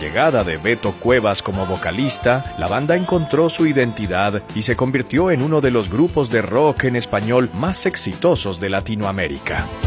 llegada de Beto Cuevas como vocalista, la banda encontró su identidad y se convirtió en uno de los grupos de rock en español más exitosos de Latinoamérica.